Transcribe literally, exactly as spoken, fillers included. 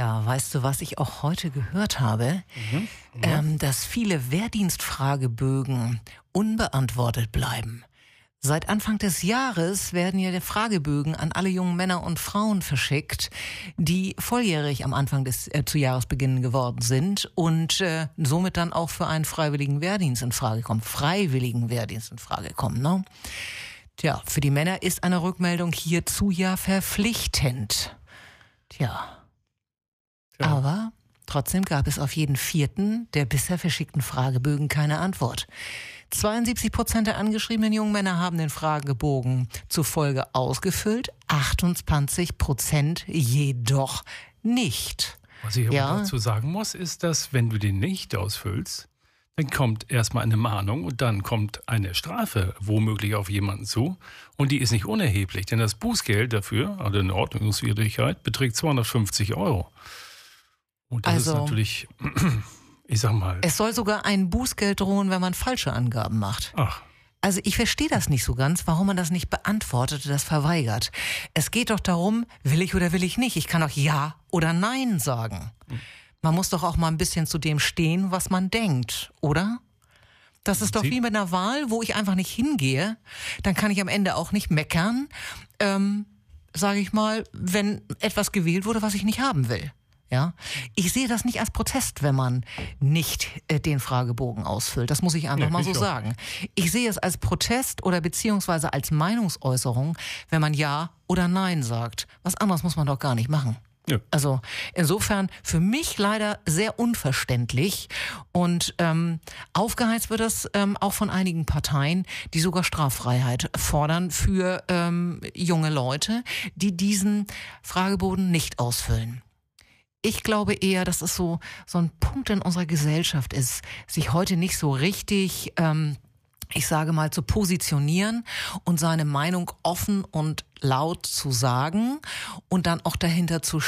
Ja, weißt du, was ich auch heute gehört habe? Mhm. Ja. Ähm, dass viele Wehrdienstfragebögen unbeantwortet bleiben. Seit Anfang des Jahres werden ja Fragebögen an alle jungen Männer und Frauen verschickt, die volljährig am Anfang des äh, zu Jahresbeginn geworden sind und äh, somit dann auch für einen freiwilligen Wehrdienst in Frage kommen. Freiwilligen Wehrdienst in Frage kommen, ne? Tja, für die Männer ist eine Rückmeldung hierzu ja verpflichtend. Tja. Ja. Aber trotzdem gab es auf jeden vierten der bisher verschickten Fragebögen keine Antwort. zweiundsiebzig Prozent der angeschriebenen jungen Männer haben den Fragebogen zufolge ausgefüllt, achtundzwanzig Prozent jedoch nicht. Was ich aber Ja. dazu sagen muss, ist, dass wenn du den nicht ausfüllst, dann kommt erstmal eine Mahnung und dann kommt eine Strafe womöglich auf jemanden zu. Und die ist nicht unerheblich, denn das Bußgeld dafür, also eine Ordnungswidrigkeit, beträgt zweihundertfünfzig Euro. Und das Also- ist natürlich, ich sag mal, Es soll sogar ein Bußgeld drohen, wenn man falsche Angaben macht. ach, Also ich verstehe das nicht so ganz, warum man das nicht beantwortet, das verweigert. Es geht doch darum, will ich oder will ich nicht. Ich kann doch Ja oder Nein sagen. Man muss doch auch mal ein bisschen zu dem stehen, was man denkt, oder? Das ist doch Sie- wie mit einer Wahl, wo ich einfach nicht hingehe. Dann kann ich am Ende auch nicht meckern, ähm, sage ich mal, wenn etwas gewählt wurde, was ich nicht haben will. Ja, ich sehe das nicht als Protest, wenn man nicht äh, den Fragebogen ausfüllt. Das muss ich einfach Ja, mal ich so auch sagen. Ich sehe es als Protest oder beziehungsweise als Meinungsäußerung, wenn man Ja oder Nein sagt. Was anderes muss man doch gar nicht machen. ja. Also insofern für mich leider sehr unverständlich und ähm, aufgeheizt wird das ähm, auch von einigen Parteien, die sogar Straffreiheit fordern für ähm, junge Leute, die diesen Fragebogen nicht ausfüllen. Ich glaube eher, dass es so, so ein Punkt in unserer Gesellschaft ist, sich heute nicht so richtig, ähm, ich sage mal, zu positionieren und seine Meinung offen und laut zu sagen und dann auch dahinter zu